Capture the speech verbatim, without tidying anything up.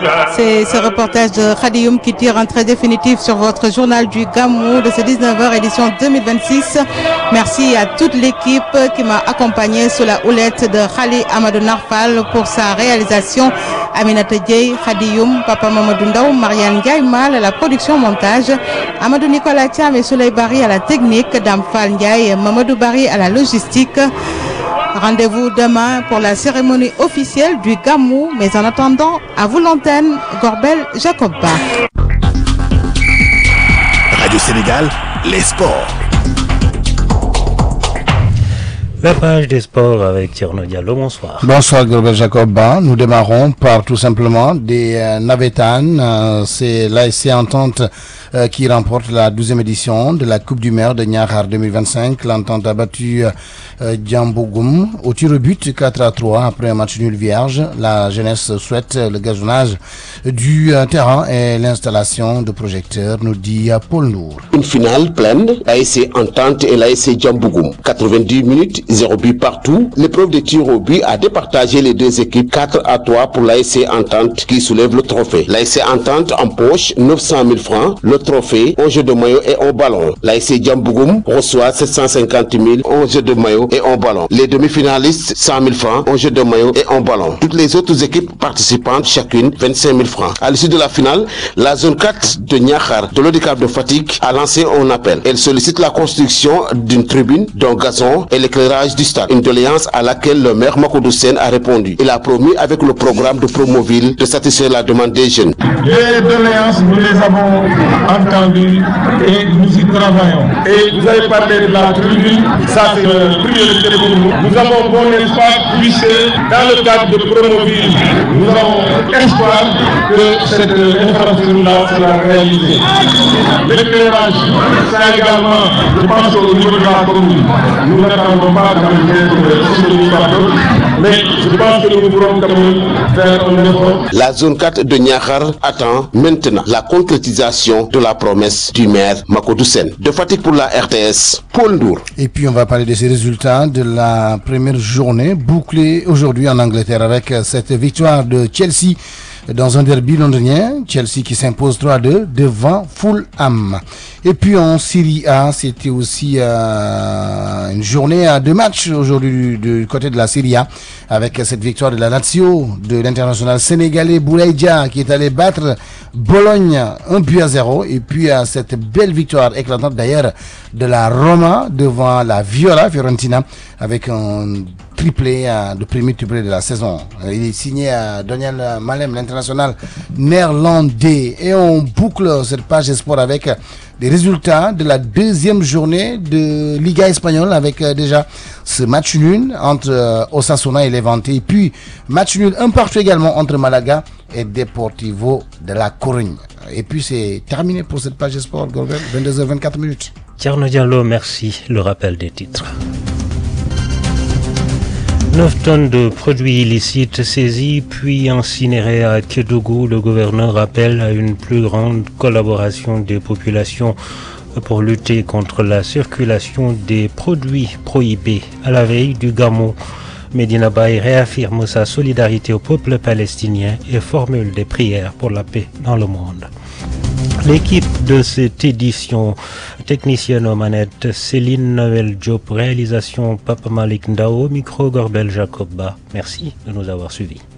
C'est ce reportage de Khadioum qui tire un trait définitif sur votre journal du Gamou de ce dix-neuf heures édition deux mille vingt-six. Merci à toute l'équipe qui m'a accompagné sous la houlette de Khali Amadou Narfal pour sa réalisation. Aminata Dieye, Khadioum, Papa Mamadou Ndaw, Marianne Ndiaye-Mal à la production montage, Amadou Nicolas Thiam et Soleil Bari à la technique, Dame Fall Ndiaye et Mamadou Bari à la logistique. Rendez-vous demain pour la cérémonie officielle du Gamou, mais en attendant, à vous l'antenne, Gorbel Jacoba. Radio Sénégal, les sports. La page des sports avec Thierno Diallo, bonsoir. Bonsoir Gorbel Jacoba. Nous démarrons par tout simplement des euh, Navetanes. Euh, c'est l'A S C Entente euh, qui remporte la douzième édition de la Coupe du maire de Niakhar deux mille vingt-cinq. L'Entente a battu euh, Diambogoum au tir au but quatre à trois après un match nul vierge. La jeunesse souhaite le gazonnage du euh, terrain et l'installation de projecteurs, nous dit euh, Paul Nour. Une finale pleine, l'A S C Entente et l'A S C Diambogoum. quatre-vingt-dix minutes, zéro but partout. L'épreuve de tir au but a départagé les deux équipes quatre à trois pour l'A S C Entente qui soulève le trophée. L'A S C Entente empoche neuf cent mille francs, le trophée, un jeu de maillot et un ballon. L'A S C Diambogoum reçoit sept cent cinquante mille, un jeu de maillot et un ballon. Les demi-finalistes, cent mille francs, un jeu de maillot et un ballon. Toutes les autres équipes participantes, chacune vingt-cinq mille francs. À l'issue de la finale, la zone quatre de Niakhar de l'Handicap de Fatick a lancé un appel. Elle sollicite la construction d'une tribune, d'un gazon et l'éclairage du stade, une doléance à laquelle le maire Makodou Sène a répondu. Il a promis avec le programme de Promoville de satisfaire la demande des jeunes. Les doléances, nous les avons entendues et nous y travaillons. Et vous avez parlé de la tribune, ça c'est une priorité pour nous. Nous avons bon espoir puisque dans le cadre de Promoville, nous avons espoir que cette infrastructure-là sera réalisée. L'éclairage, ça également, je pense au niveau de la commune, nous n'attendons pas mais je pense que nous pourrons quand même faire un effort. La zone quatre de Niakhar attend maintenant la concrétisation de la promesse du maire Makodou Sène. De Fatick pour la R T S, Paul Ndour. Et puis on va parler de ces résultats de la première journée bouclée aujourd'hui en Angleterre avec cette victoire de Chelsea dans un derby londonien, Chelsea qui s'impose trois à deux devant Fulham. Et puis en Serie A, c'était aussi euh, une journée à deux matchs aujourd'hui du, du côté de la Serie A avec cette victoire de la Lazio, de l'international sénégalais Boulaye Dia qui est allé battre Bologne un but à zéro. Et puis euh, cette belle victoire éclatante d'ailleurs de la Roma devant la Viola Fiorentina avec un triplé, euh, le premier triplé de la saison. Il est signé à Daniel Malem, l'international néerlandais. Et on boucle cette page de sport avec les résultats de la deuxième journée de Liga espagnole avec euh, déjà ce match nul entre euh, Osasuna et Levante. Et puis match nul un partout également entre Malaga et Deportivo de la Corugne. Et puis c'est terminé pour cette page de sport, Gorbel, vingt-deux heures vingt-quatre minutes. Thierno Diallo, merci. Le rappel des titres. neuf tonnes de produits illicites saisis puis incinérés à Kédougou. Le gouverneur appelle à une plus grande collaboration des populations pour lutter contre la circulation des produits prohibés. À la veille du Gamou, Medina Baye réaffirme sa solidarité au peuple palestinien et formule des prières pour la paix dans le monde. L'équipe de cette édition, technicienne aux manettes Céline Noël Diop, réalisation Papa Malik Ndao, micro Gorbel Jacoba. Merci de nous avoir suivis.